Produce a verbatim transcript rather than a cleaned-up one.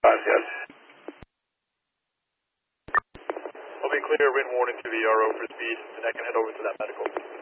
Five, yes. I'll be clear, written warning to the R O for speed, and I can head over to that medical.